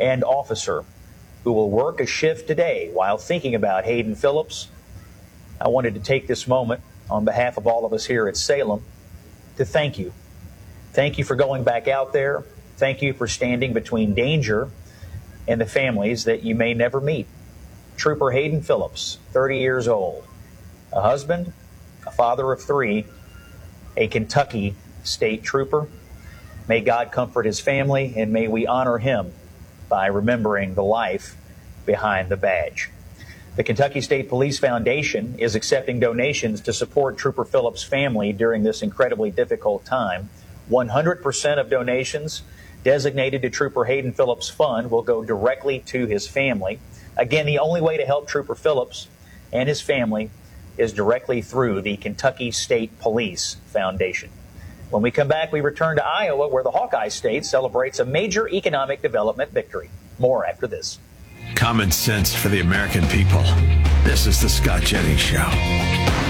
and officer who will work a shift today while thinking about Hayden Phillips. I wanted to take this moment on behalf of all of us here at Salem to thank you. Thank you for going back out there. Thank you for standing between danger and the families that you may never meet. Trooper Hayden Phillips, 30 years old, a husband, a father of 3, a Kentucky state trooper. May God comfort his family, and may we honor him by remembering the life behind the badge. The Kentucky State Police Foundation is accepting donations to support Trooper Phillips' family during this incredibly difficult time. 100% of donations designated to Trooper Hayden Phillips' fund will go directly to his family. Again, the only way to help Trooper Phillips and his family is directly through the Kentucky State Police Foundation. When we come back, we return to Iowa, where the Hawkeye State celebrates a major economic development victory. More after this. Common sense for the American people. This is the Scott Jennings Show.